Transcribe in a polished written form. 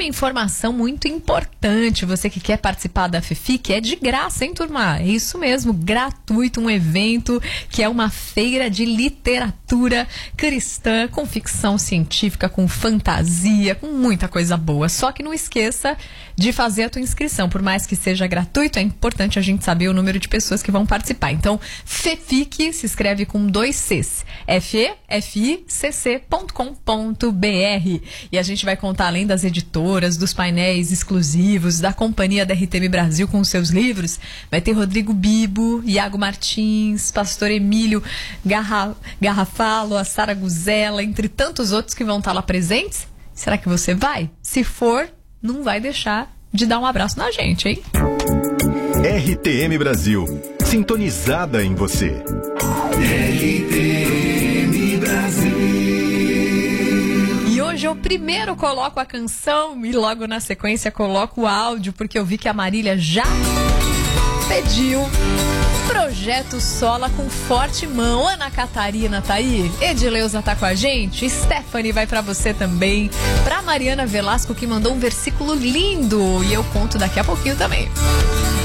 uma informação muito importante. Você que quer participar da FEFIC, é de graça, hein, turma? É isso mesmo, gratuito, um evento que é uma feira de literatura cristã, com ficção científica, com fantasia, com muita coisa boa. Só que não esqueça de fazer a tua inscrição. Por mais que seja gratuito, é importante a gente saber o número de pessoas que vão participar. Então, FEFIC se escreve com 2 Cs. FEFICC.com.br. E a gente vai contar, além das editoras, dos painéis exclusivos, da companhia da RTM Brasil com os seus livros, vai ter Rodrigo Bibo, Iago Martins, Pastor Emílio Garrafalo, a Sara Guzella, entre tantos outros que vão estar lá presentes. Será que você vai? Se for, não vai deixar de dar um abraço na gente, hein? RTM Brasil, sintonizada em você. RTM Brasil. E hoje eu primeiro coloco a canção e logo na sequência coloco o áudio, porque eu vi que a Marília já pediu. Projeto Sola com Forte Mão. Ana Catarina tá aí, Edileuza tá com a gente, Stephanie vai pra você também, pra Mariana Velasco, que mandou um versículo lindo, e eu conto daqui a pouquinho também.